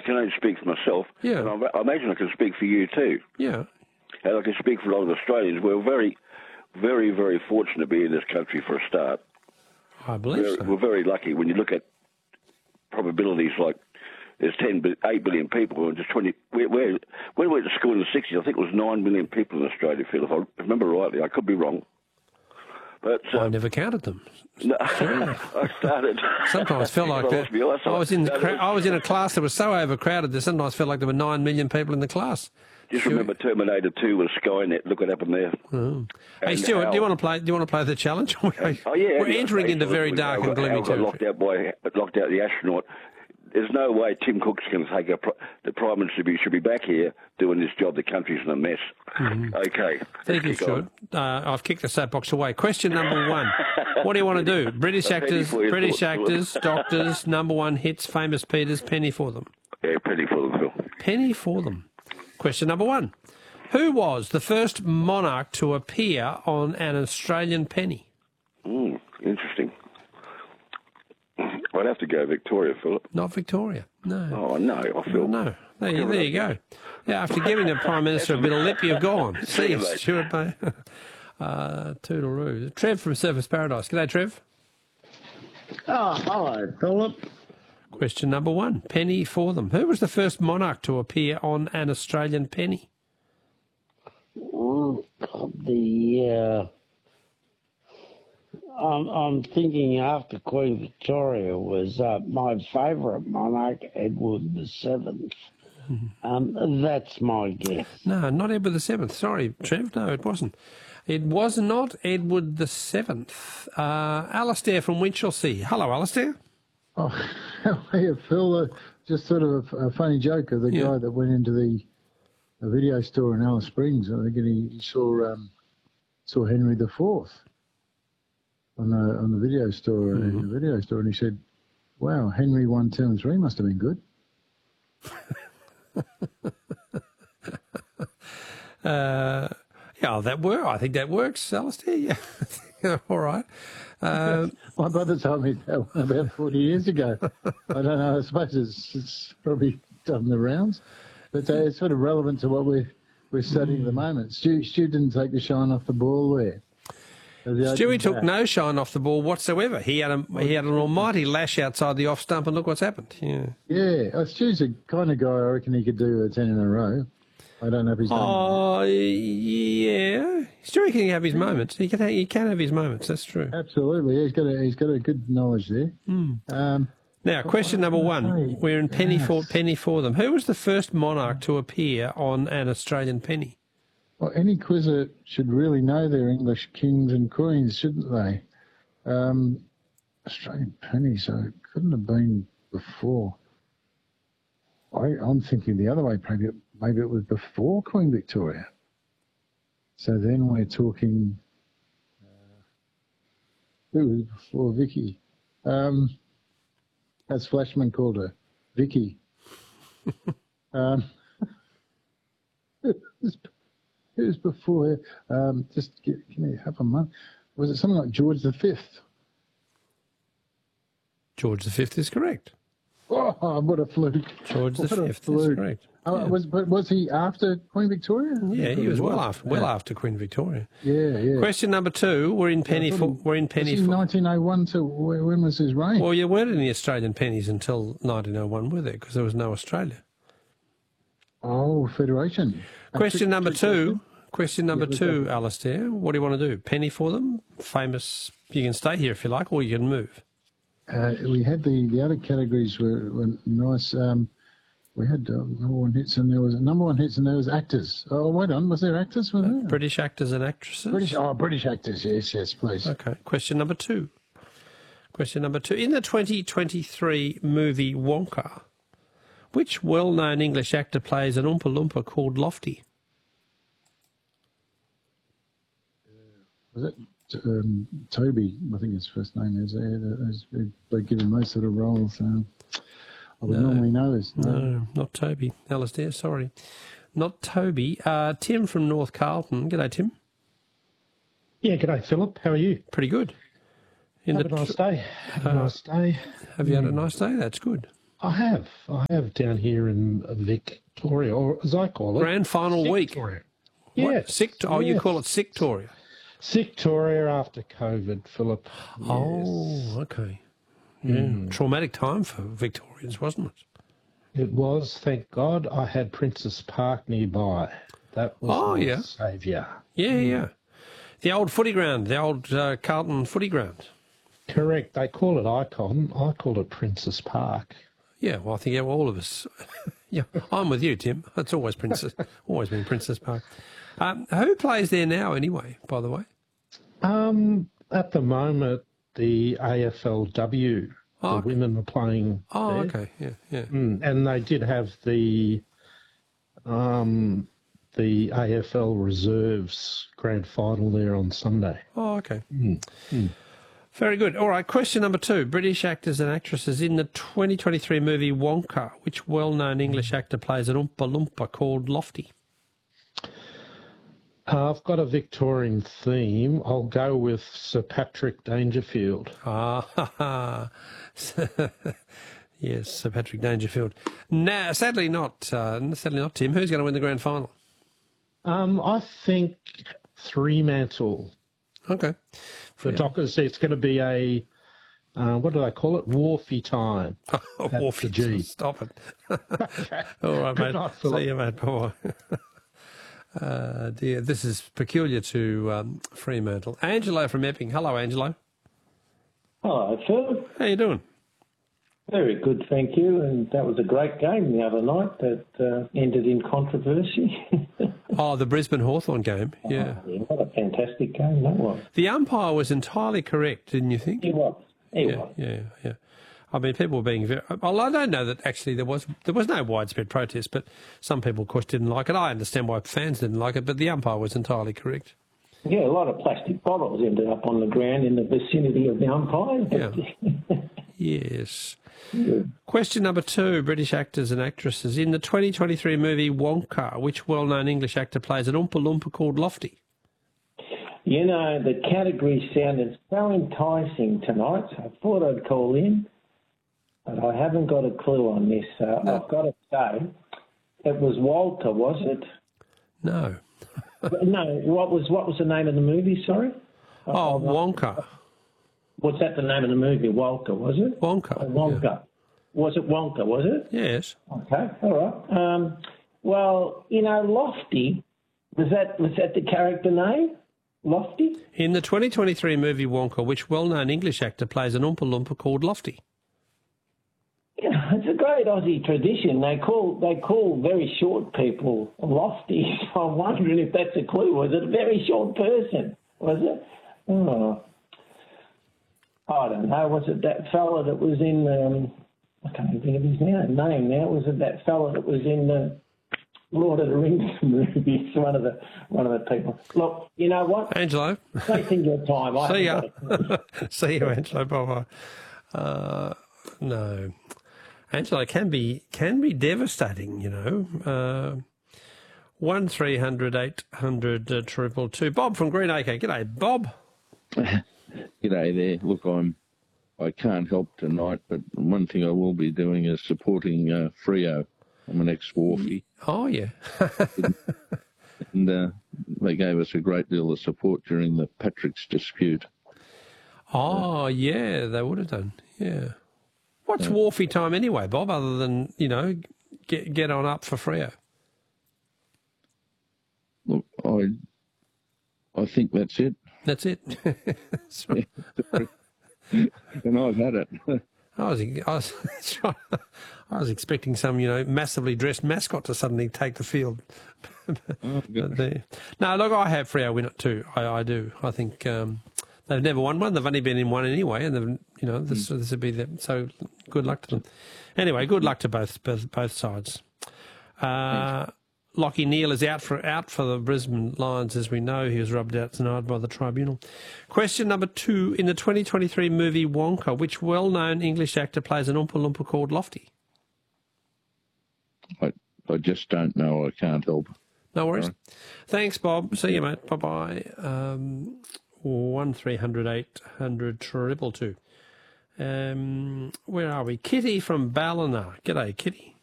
can only speak for myself. Yeah. And I imagine I can speak for you too. Yeah. And I can speak for a lot of Australians. We're very, very, very fortunate to be in this country for a start. I believe so. We're very lucky when you look at probabilities like there's 8 billion people and just 20. When we went to school in the 60s, I think it was 9 million people in Australia, Phil, if I remember rightly. I could be wrong. But I never counted them. No, I started. Sometimes felt like that. I was in a class that was so overcrowded that sometimes felt like there were 9 million people in the class. Just remember Terminator 2 with Skynet. Look what happened there. Oh. Hey, Stuart, do you want to play? Do you want to play the challenge? Oh yeah, we're entering into very dark and gloomy territory. Locked out the astronaut. There's no way Tim Cook's going to take the Prime Minister should be back here doing this job. The country's in a mess. Mm-hmm. Okay. Thank you, Stuart. I've kicked the soapbox away. Question number 1. What do you want to do? British actors, doctors, #1 hits, famous Peters, penny for them. Yeah, penny for them, Phil. Penny for them. Question number 1. Who was the first monarch to appear on an Australian penny? Interesting. I'd have to go Victoria, Philip. Not Victoria, no. Oh, no, I feel... No, there you go. Yeah, after giving the Prime Minister a bit of lip, you've gone. See you, Stuart, mate. Toodaloo. Trev from Surfers Paradise. G'day, Trev. Oh, hello, Philip. Question number 1. Penny for them. Who was the first monarch to appear on an Australian penny? I'm thinking after Queen Victoria was my favourite monarch, Edward VII. That's my guess. No, not Edward VII. Sorry, Trev. No, it wasn't. It was not Edward VII. Alistair from Winchelsea. Hello, Alistair. Oh, how are you, Phil? Just sort of a funny joke of the guy that went into the video store in Alice Springs. I think he saw Henry IV on the video store in the video store, and he said, "Wow, Henry 1, 2, and 3 must have been good." Yeah, I think that works, Alistair. Yeah, all right. My brother told me that about 40 years ago. I don't know. I suppose it's probably done the rounds, but it's sort of relevant to what we're studying at the moment. Stu didn't take the shine off the ball there. Stewie took no shine off the ball whatsoever. He had an almighty lash outside the off stump, and look what's happened. Yeah. Stu's the kind of guy I reckon he could do a 10 in a row. I don't know if he's done. Oh, yeah. Stewie can have his moments. He can have his moments. That's true. Absolutely. He's got a good knowledge there. Now, question number 1. We're in penny for them. Who was the first monarch to appear on an Australian penny? Well, any quizzer should really know their English kings and queens, shouldn't they? Australian penny, so it couldn't have been before. I'm thinking the other way. Maybe it was before Queen Victoria. So then we're talking. Who was before Vicky? As Flashman called her, Vicky. Who's before her? Just give me half a month. Was it something like George V? George V is correct. Oh, what a fluke. George V is correct. Was he after Queen Victoria? Yeah, he was well after Queen Victoria. Yeah. Question number 2. We're in penny for. 1901 to when was his reign? Well, you weren't in the Australian pennies until 1901, were there? Because there was no Australia. Oh, Federation. Question number 2. Question number 2, Alistair. What do you want to do? Penny for them? Famous. You can stay here if you like, or you can move. We had the other categories were nice. We had #1 hits, and there was #1 hits, and there was actors. Oh, wait on, was there actors? British actors and actresses. British actors. Yes, please. Okay. Question number 2. Question number 2. In the 2023 movie Wonka, which well-known English actor plays an Oompa Loompa called Lofty? Was it Toby? I think his first name is. They give him those sort of roles. I would normally know this. No, not Toby. Alistair, sorry. Not Toby. Tim from North Carlton. G'day, Tim. Yeah, g'day, Philip. How are you? Pretty good. Have a nice day. Have a nice day. Have you had a nice day? That's good. I have down here in Victoria, or as I call it, Grand final week. Victoria. What? Yes. You call it Sictoria? Victoria after COVID, Philip. Yes. Oh, okay. Yeah. Traumatic time for Victorians, wasn't it? It was, thank God. I had Princess Park nearby. That was my saviour. Yeah. The old footy ground, the old Carlton footy ground. Correct. They call it Icon. I call it Princess Park. Yeah, well, I think all of us. Yeah, I'm with you, Tim. It's always always been Princess Park. Who plays there now, anyway? By the way. At the moment, the AFLW. The women are playing. Oh, there. okay. Yeah. And they did have the AFL Reserves grand final there on Sunday. Oh, okay. Very good. All right, question number 2. British actors and actresses in the 2023 movie Wonka. Which well-known English actor plays an Oompa Loompa called Lofty? I've got a Victorian theme. I'll go with Sir Patrick Dangerfield. Yes, Sir Patrick Dangerfield. No, sadly not, Tim. Who's going to win the grand final? I think Fremantle. Okay. The Dockers, it's going to be a, what do they call it? Wharfy time. Wharfy G. Stop it. All right, mate. Night, See you, mate. Bye-bye. Dear, this is peculiar to Fremantle. Angelo from Epping. Hello, Angelo. Hello, Phil. How you doing? Very good, thank you. And that was a great game the other night that ended in controversy. Oh, the Brisbane Hawthorn game, yeah. What a fantastic game that was. The umpire was entirely correct, didn't you think? He was. Yeah. I mean, people were being very... Well, I don't know that actually there was no widespread protest, but some people, of course, didn't like it. I understand why fans didn't like it, but the umpire was entirely correct. Yeah, a lot of plastic bottles ended up on the ground in the vicinity of the umpire. Yeah. Yes. Question number 2, British actors and actresses. In the 2023 movie Wonka, which well-known English actor plays an Oompa Loompa called Lofty? You know, the category sounded so enticing tonight, so I thought I'd call in, but I haven't got a clue on this. I've got to say, it was Walter, was it? No. No, what was the name of the movie, sorry? Oh, Wonka. Was that the name of the movie? Walker, was it? Wonka. Wonka. Yeah. Was it Wonka, was it? Yes. Okay, all right. Well, you know, Lofty, was that the character name? Lofty? In the 2023 movie Wonka, which well-known English actor plays an Oompa Loompa called Lofty? Yeah, it's a great Aussie tradition. They call very short people lofty. So I'm wondering if that's a clue. Was it a very short person? Was it? Oh, I don't know. Was it that fella that was in? I can't even think of his name now. Was it that fella that was in the Lord of the Rings movies? One of the people. Look, you know what, Angelo. wasting your time. See ya. See you, Angelo. Bye-bye. No. Angelo can be devastating, you know. 1300 800 222. Bob from Greenacre. G'day, Bob. G'day there. Look, I can't help tonight, but one thing I will be doing is supporting Freo. I'm an ex-Wharfie. Oh, yeah. And they gave us a great deal of support during the Patrick's dispute. Oh, yeah, they would have done. Yeah. What's Wharfie time anyway, Bob, other than, you know, get on up for Freo? Look, I think that's it. That's it. And I've had it. I was expecting some, you know, massively dressed mascot to suddenly take the field. No, look, I have Freo win it too. I do. I think they've never won one. They've only been in one anyway, and they've, you know, this would be them. So good luck to them. Anyway, good luck to both sides. Lachie Neale is out for the Brisbane Lions, as we know. He was rubbed out tonight by the tribunal. Question number 2. In the 2023 movie Wonka, which well-known English actor plays an Oompa Loompa called Lofty? I just don't know. I can't help. No worries. Right. Thanks, Bob. See you, mate. Bye-bye. 1300 800 222. Where are we? Kitty from Ballina. G'day, Kitty.